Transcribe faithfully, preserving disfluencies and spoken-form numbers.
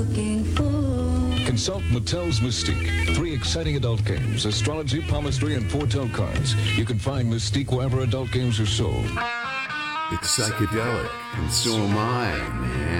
Consult Mattel's Mystique. Three exciting adult games, astrology, palmistry, and foretell cards. You can find Mystique wherever adult games are sold. It's psychedelic, and so am I, man.